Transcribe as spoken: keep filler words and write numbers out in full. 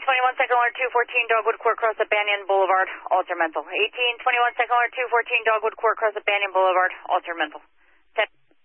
twenty-one second alert two fourteen Dogwood Court across the Banyan Boulevard, alter mental. eighteen twenty-one second alert two fourteen Dogwood Court across the Banyan Boulevard, alter mental. ten